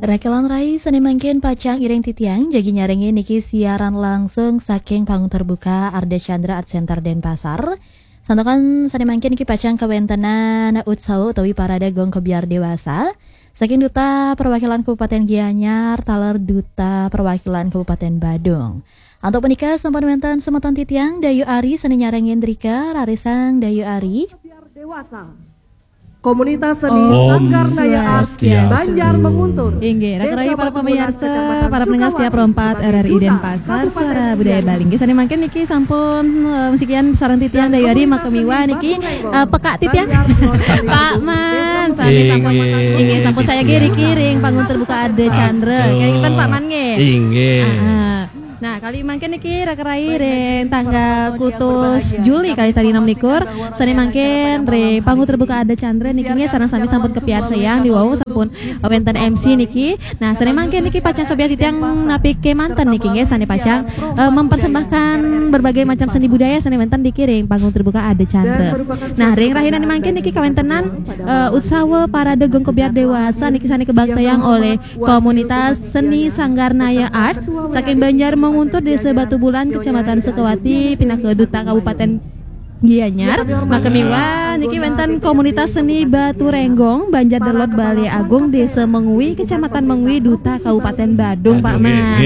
Rakelan Rai seni mangkin pacang iring titiang jagi nyarengi niki siaran langsung saking panggung terbuka Arda Chandra Art Center Denpasar. Santokan seni mangkin niki pacang kawentenan utsau utawi parade gong kebiar dewasa. Saking Duta Perwakilan Kabupaten Gianyar taler Duta Perwakilan Kabupaten Badung. Untuk menikah sempat wenten semeton titiang Dayu Ari seni nyarengin Drika Rarisang Dayu Ari. Kebiar dewasa. Komunitas seni Sanggar Naya Art Banjar Menguntur. Inggih, rakai para pemirsa, para pendengar setiap rompat RRI Denpasar, suara budaya Bali. Nggih, sane mangken niki sampun musikian sareng titiang Dayu Ari makemiwa niki pekak titiang. Pak Man, sane sampun inggih sampun saya kiring panggung terbuka Arda Chandra. Kayak Pak Man nggih. Inggih. Nah, kali mangken niki rakerai ring tanggal kutus Juli kali tadi 6 likur. Sane mangken ring panggung terbuka Arda Chandra niki nge sareng sami sampun kepiar sayang di wau sampun wenten MC niki. Nah, sane mangken niki pacang cobian titiang napi ke manten niki nge sane pacang mempersembahkan berbagai macam seni budaya sane wenten niki ring panggung terbuka Arda Chandra. Nah, ring rahinan mangken niki kawentenan utsawa parade gong kebiar dewasa niki sane kebaktayang oleh komunitas seni Sanggar Naya Art saking Banjar Menguntur Desa Batu Bulan Kecamatan Sukawati pindah ke Duta Kabupaten Gianyar. Makemiwa niki wenten komunitas seni Batu Renggong Banjar Delot Bali Agung Desa Mengui Kecamatan Mengui Duta Kabupaten Badung Pak Man.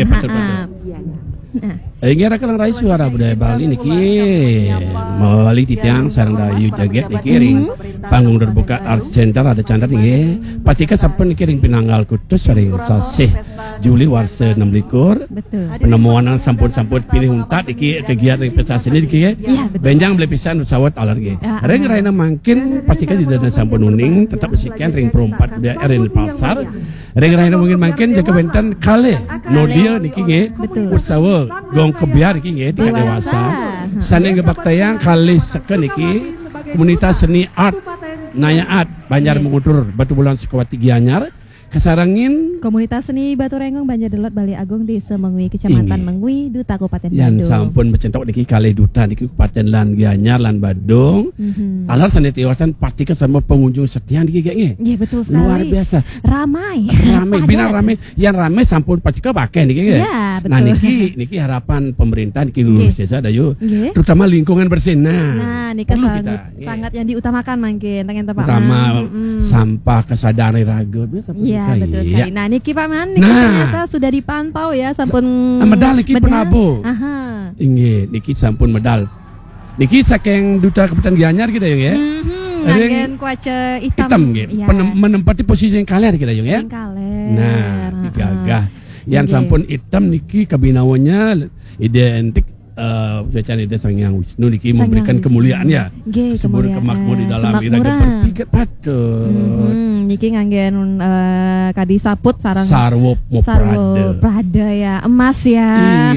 Inggih rakelan rai suara budaya Bali niki melalui titiang sareng Dayu Jaget niki ring panggung terbuka Art Center Arda Chandra nggih patika sampun niki ring pinanggal kutus ring sasih Juli warsa 6 likur. Penemuan sampun pilih untat iki kegiatan investasi niki benjang beli pisan pesawat alar nggih. Ring raina mangkin patika di dana sampun uning tetap besikan ring perompat budaya ring pasar. Ring raina mungkin mangkin jaga benten kale nodia niki nggih usaha gong kebiar iki nggih tingkat dewasa. Sane ngebaktayang kali seken iki komunitas seni art Naya Art Banjar Menguntur Batu Bulan Sukawati Gianyar kesarangin komunitas seni Batu Renggong Banjar Delot Bali Agung Desa Mengui Kecamatan Mengui Duta Kabupaten Badung. Yang sampun mencentok niki kali duta niki Kabupaten lan Gianyar lan Badung. Alar sane tiwasan patika sama pengunjung setia niki nggih. Nggih betul sekali. Luar biasa. Ramai bina ramai yang ramai sampun patika pakai niki nggih. Ya, betul. Nah niki harapan pemerintah niki Gubernur Desa Dayu terutama lingkungan bersih. Nah niki sangat yang diutamakan mangkin tengen Pak Man. Terutama sampah kesadaran raga biasa. Iya betul sekali. Nah niki Pak Man niki ternyata sudah dipantau ya sampun medal niki penabu. Aha. Inggih niki sampun medal. Niki saking Duta Kabupaten Gianyar kita yung ya. Ngangen kuace hitam nggih. Menempati posisi yang kaler kita yung ya. Nah, gagah. Yang sampun hitam niki kabinawannya identik Vecan ide Sangyang Wisnu niki memberikan kemuliaan ya. Sebur kemakmur di dalam iraga berpikir patut. Niki nganggen kadi saput sarang Sarwo Prada ya, emas ya.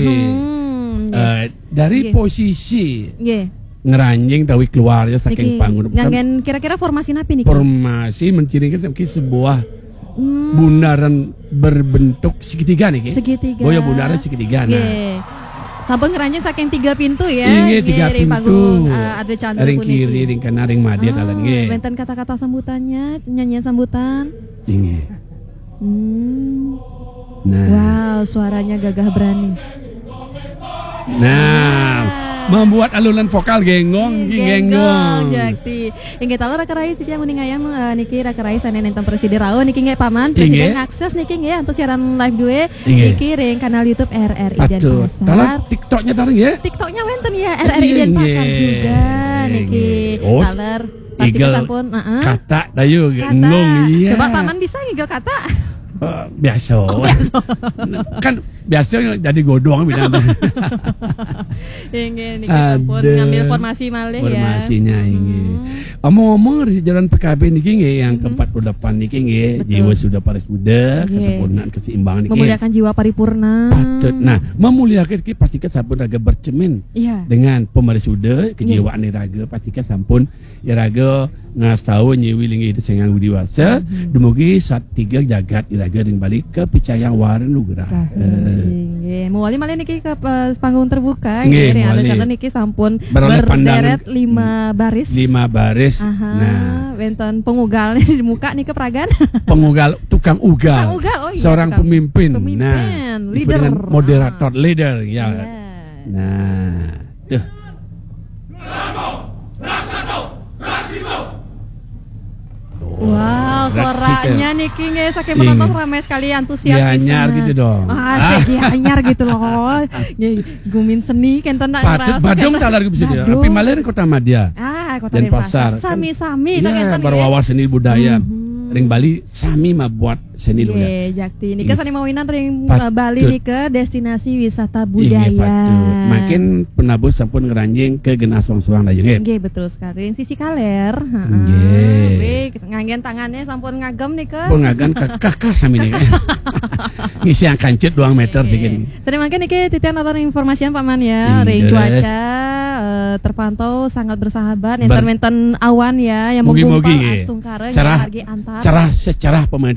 Dari posisi ngeranjing dawi keluar ya saking panggung. Nganggen kira-kira formasi napi niki? Formasi mencirikan sebuah bundaran berbentuk segitiga niki. Segitiga. Boya bundaran segitiga. Nah. Sampun ngeranjing saking 3 pintu ya. Inggih 3 pintu. Panggung Arda Chandra ring kiri, ring kanan, ring madya dalan nggih. Benten kata-kata sambutannya, nyanyian sambutan. Inggih. Nah. Wow, suaranya gagah berani. Nah, membuat alunan vokal genggong. Jakti. Inggih tala rakerai titiang uningayang niki rakerai sane nenten Presiden Rao niki nggih Paman Presiden ngakses niki nggih untuk siaran live due niki ring kanal YouTube RRI Denpasar. Tala TikToknya taring ya? TikToknya wenten ya RRI Denpasar juga niki. Taler pasti sampun kata Dayu genggong iya. Coba Paman bisa ngigel kata? Biasa. Kan biasa jadi godong bilang. Inggih niki sampun ngambil formasi malih ya. Formasinya inggih. Omong-omong di jalan PKB niki nggih yang ke-48 niki nggih jiwa sudah paripurna, kesempurnaan keseimbangan niki. Memuliakan jiwa paripurna. Patut. Nah, memuliakan niki pastikan sampun raga bercemin dengan pemarisuda kejiwaan raga pastikan sampun ya raga ngastau nyiwi lingi itu sengang budiwasa dumugi 3 jagat iraga ring balik ke picayang waran lugrah. Mewali malah niki ke panggung terbuka Nggih, nggih ada mewali. sana niki sampun Beroleh berderet pandangan. 5 baris. 5 baris. Aha, Nah, wonten pengugal di muka nih keperagan. pengugal tukang ugal. Tukang ugal, oh iya, Seorang tukang pemimpin. pemimpin, Nah, disebut leader. dengan moderator, leader ya. Iya. Nah, tuh. Wow, suaranya niki nggih saking menonton ramai sekali antusias Ya, pisan. anyar gitu dong. Segi anyar gitu loh. Nggih, gumin seni kenten nak Patut ngerasa Badung kenten- tak lari bisa dia. Badung. Tapi malah Kota Madya. Kota Dan Denpasar. pasar. Sami-sami tak Ya, kenten berwawasan seni budaya. Mhm. Ring Bali sami mah buat seni budaya. Nggih, jakti. Nika sani mawinan ring Patut. Bali nih ke destinasi wisata Iya, budaya. patut. Makin penabus sampun ngeranjing ke Genas Wong-Suang dah nggih. Nggih, betul sekali. Ring sisi kaler. Nggih. Wih, nganggen tangannya sampun ngagem nih ke. Pengagan kakak sami nih. Ngisi yang kancut 2 meter sih gini. Tadi makin niki titian atau informasian Pak Man ya, Yes. ring cuaca terpantau sangat bersahabat, Ber- enten awan ya yang Mugi-mugi, menggumpal nggih. astungkara Cerah. yang hargi antar. Cerah secara